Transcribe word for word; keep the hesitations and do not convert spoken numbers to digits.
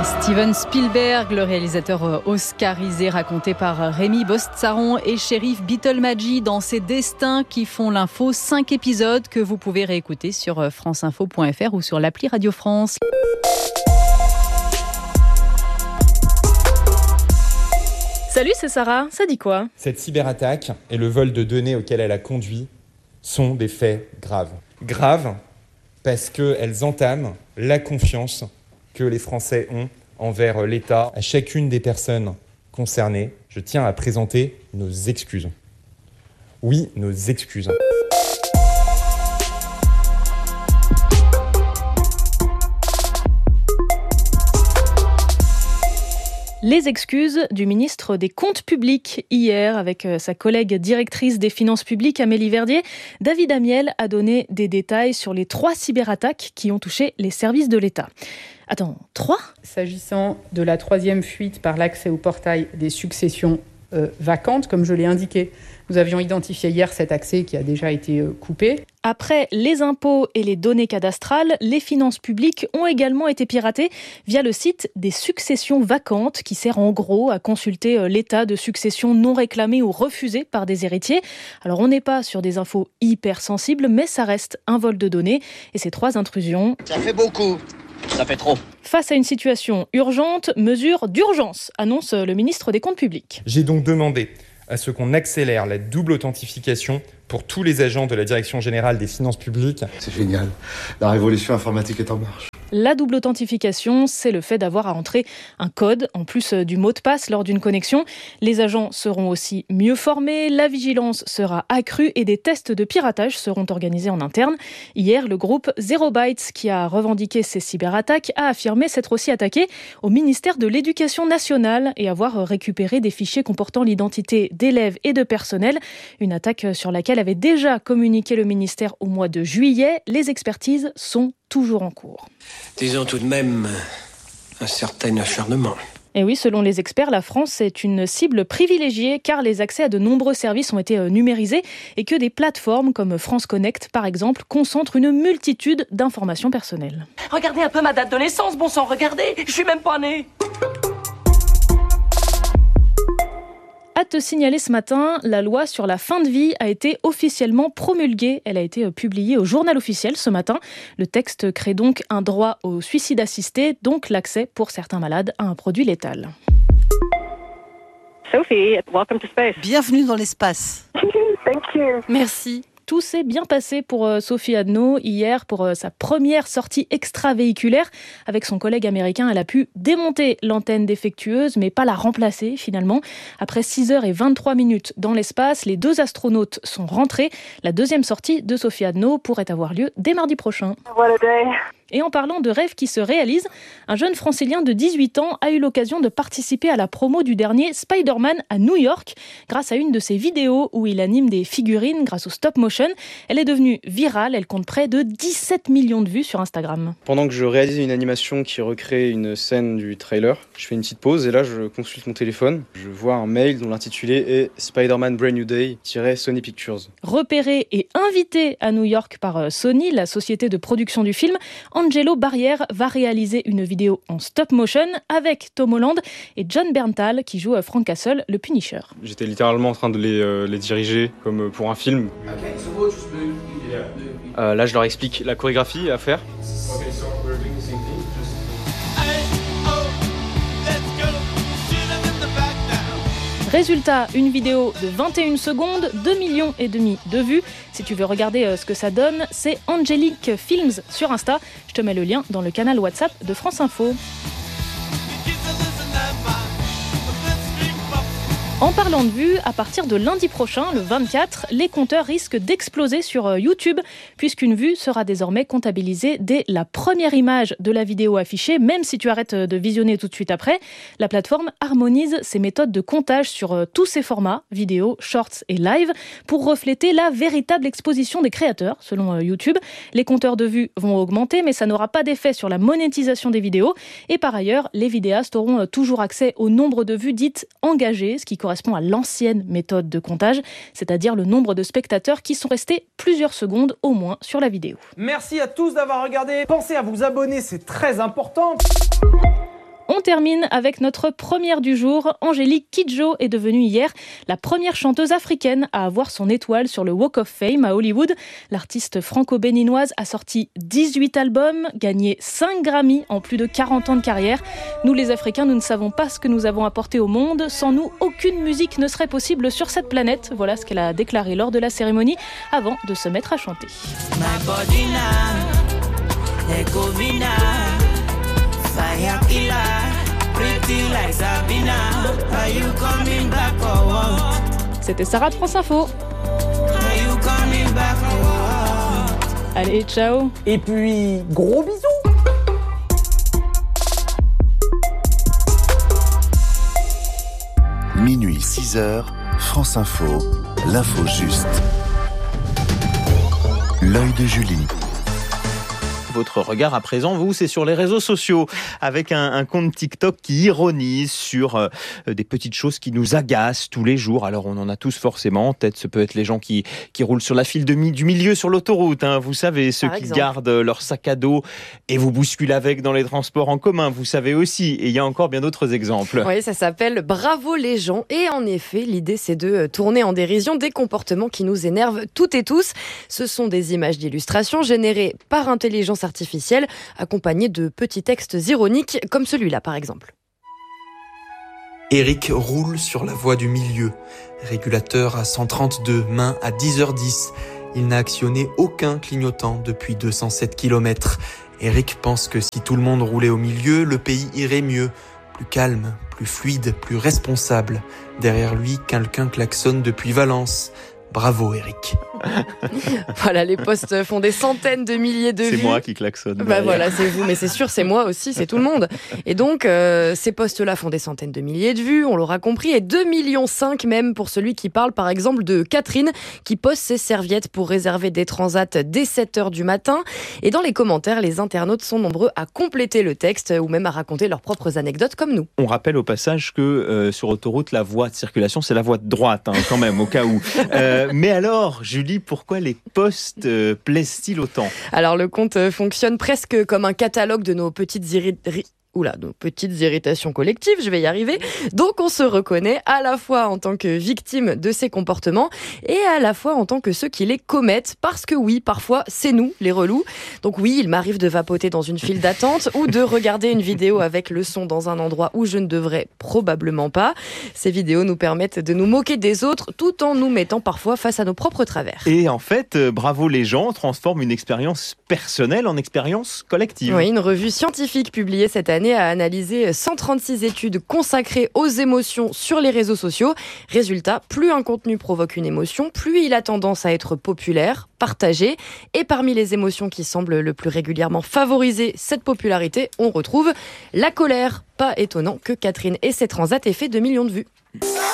Steven Spielberg, le réalisateur oscarisé raconté par Rémi Bostsaron et Cherif Bitolmadji dans ses destins qui font l'info. Cinq épisodes que vous pouvez réécouter sur franceinfo point f r ou sur l'appli Radio France. Salut, c'est Sarah. Ça dit quoi ? Cette cyberattaque et le vol de données auquel elle a conduit sont des faits graves. Graves parce qu'elles entament la confiance que les Français ont envers l'État. À chacune des personnes concernées, je tiens à présenter nos excuses. Oui, nos excuses. Les excuses du ministre des Comptes publics. Hier, avec sa collègue directrice des finances publiques, Amélie Verdier, David Amiel a donné des détails sur les trois cyberattaques qui ont touché les services de l'État. Attends, trois ? S'agissant de la troisième fuite par l'accès au portail des successions euh, vacantes, comme je l'ai indiqué, nous avions identifié hier cet accès qui a déjà été euh, coupé. Après les impôts et les données cadastrales, les finances publiques ont également été piratées via le site des successions vacantes qui sert en gros à consulter l'état de succession non réclamée ou refusée par des héritiers. Alors on n'est pas sur des infos hyper sensibles, mais ça reste un vol de données et ces trois intrusions... Ça fait beaucoup. Ça fait trop. Face à une situation urgente, mesure d'urgence, annonce le ministre des Comptes publics. J'ai donc demandé à ce qu'on accélère la double authentification pour tous les agents de la Direction générale des finances publiques. C'est génial. La révolution informatique est en marche. La double authentification, c'est le fait d'avoir à entrer un code en plus du mot de passe lors d'une connexion. Les agents seront aussi mieux formés, la vigilance sera accrue et des tests de piratage seront organisés en interne. Hier, le groupe Zero Bytes, qui a revendiqué ces cyberattaques, a affirmé s'être aussi attaqué au ministère de l'Éducation nationale et avoir récupéré des fichiers comportant l'identité d'élèves et de personnel. Une attaque sur laquelle avait déjà communiqué le ministère au mois de juillet. Les expertises sont toujours en cours. Disons tout de même un certain acharnement. Et oui, selon les experts, la France est une cible privilégiée car les accès à de nombreux services ont été numérisés et que des plateformes comme France Connect, par exemple, concentrent une multitude d'informations personnelles. Regardez un peu ma date de naissance, bon sang, regardez, je suis même pas née. À te signaler ce matin, la loi sur la fin de vie a été officiellement promulguée. Elle a été publiée au Journal officiel ce matin. Le texte crée donc un droit au suicide assisté, donc l'accès pour certains malades à un produit létal. Sophie, welcome to space. Bienvenue dans l'espace. Thank you. Merci. Tout s'est bien passé pour Sophie Adno hier pour sa première sortie extravéhiculaire. Avec son collègue américain, elle a pu démonter l'antenne défectueuse, mais pas la remplacer finalement. Après six heures vingt-trois minutes dans l'espace, les deux astronautes sont rentrés. La deuxième sortie de Sophie Adno pourrait avoir lieu dès mardi prochain. What a day. Et en parlant de rêves qui se réalisent, un jeune francilien de dix-huit ans a eu l'occasion de participer à la promo du dernier Spider-Man à New York grâce à une de ses vidéos où il anime des figurines grâce au stop motion. Elle est devenue virale, elle compte près de dix-sept millions de vues sur Instagram. Pendant que je réalise une animation qui recrée une scène du trailer, je fais une petite pause et là je consulte mon téléphone. Je vois un mail dont l'intitulé est Spider-Man Brand New Day Sony Pictures. Repéré et invité à New York par Sony, la société de production du film, Angelo Barrière va réaliser une vidéo en stop motion avec Tom Holland et John Berntal qui joue Frank Castle, le Punisher. J'étais littéralement en train de les, euh, les diriger comme pour un film. Euh, là, je leur explique la chorégraphie à faire. Résultat, une vidéo de vingt et une secondes, deux millions et demi de vues. Si tu veux regarder ce que ça donne, c'est Angelique Films sur Insta. Je te mets le lien dans le canal WhatsApp de France Info. En parlant de vues, à partir de lundi prochain, le vingt-quatre, les compteurs risquent d'exploser sur YouTube, puisqu'une vue sera désormais comptabilisée dès la première image de la vidéo affichée, même si tu arrêtes de visionner tout de suite après. La plateforme harmonise ses méthodes de comptage sur tous ses formats, vidéo, shorts et live, pour refléter la véritable exposition des créateurs, selon YouTube. Les compteurs de vues vont augmenter, mais ça n'aura pas d'effet sur la monétisation des vidéos. Et par ailleurs, les vidéastes auront toujours accès au nombre de vues dites engagées, ce qui correspond à l'ancienne méthode de comptage, c'est-à-dire le nombre de spectateurs qui sont restés plusieurs secondes au moins sur la vidéo. Merci à tous d'avoir regardé. Pensez à vous abonner, c'est très important. On termine avec notre première du jour. Angélique Kidjo est devenue hier la première chanteuse africaine à avoir son étoile sur le Walk of Fame à Hollywood. L'artiste franco-béninoise a sorti dix-huit albums, gagné cinq Grammy en plus de quarante ans de carrière. Nous les Africains, nous ne savons pas ce que nous avons apporté au monde. Sans nous, aucune musique ne serait possible sur cette planète. Voilà ce qu'elle a déclaré lors de la cérémonie avant de se mettre à chanter. C'était Sarah de France Info. Allez, ciao. Et puis, gros bisous. Minuit six heures, France Info, l'info juste. L'œil de Julie. Votre regard à présent, vous, c'est sur les réseaux sociaux, avec un, un compte TikTok qui ironise sur euh, des petites choses qui nous agacent tous les jours. Alors, on en a tous forcément en tête. Ce peut être les gens qui, qui roulent sur la file de mi- du milieu sur l'autoroute. Hein. Vous savez, ceux Par qui exemple. gardent leur sac à dos et vous bousculent avec dans les transports en commun. Vous savez aussi. Et il y a encore bien d'autres exemples. Oui, ça s'appelle Bravo les gens. Et en effet, l'idée, c'est de tourner en dérision des comportements qui nous énervent toutes et tous. Ce sont des images d'illustration générées par intelligence artificielle, accompagnées de petits textes ironiques, comme celui-là par exemple. Eric roule sur la voie du milieu. Régulateur à cent trente-deux, main à dix heures dix. Il n'a actionné aucun clignotant depuis deux cent sept kilomètres. Eric pense que si tout le monde roulait au milieu, le pays irait mieux. Plus calme, plus fluide, plus responsable. Derrière lui, quelqu'un klaxonne depuis Valence. Bravo Eric. Voilà, les posts font des centaines de milliers de c'est vues. C'est moi qui klaxonne. Bah voilà, c'est vous, mais c'est sûr, c'est moi aussi, c'est tout le monde. Et donc, euh, ces posts-là font des centaines de milliers de vues, on l'aura compris, et deux virgule cinq millions même pour celui qui parle, par exemple, de Catherine, qui poste ses serviettes pour réserver des transats dès sept heures du matin. Et dans les commentaires, les internautes sont nombreux à compléter le texte ou même à raconter leurs propres anecdotes comme nous. On rappelle au passage que euh, sur autoroute, la voie de circulation, c'est la voie de droite, hein, quand même, au cas où. Euh, mais alors, Julie, pourquoi les posts euh, plaisent-ils autant ? Alors, le compte fonctionne presque comme un catalogue de nos petites irritations. Oula, nos petites irritations collectives, je vais y arriver. Donc on se reconnaît à la fois en tant que victime de ces comportements et à la fois en tant que ceux qui les commettent. Parce que oui, parfois, c'est nous, les relous. Donc oui, il m'arrive de vapoter dans une file d'attente ou de regarder une vidéo avec le son dans un endroit où je ne devrais probablement pas. Ces vidéos nous permettent de nous moquer des autres tout en nous mettant parfois face à nos propres travers. Et en fait, euh, Bravo les gens transforme une expérience personnelle en expérience collective. Oui, une revue scientifique publiée cette année a analysé cent trente-six études consacrées aux émotions sur les réseaux sociaux. Résultat, plus un contenu provoque une émotion, plus il a tendance à être populaire, partagé. Et parmi les émotions qui semblent le plus régulièrement favoriser cette popularité, on retrouve la colère. Pas étonnant que Catherine et ses transats aient fait deux millions de vues.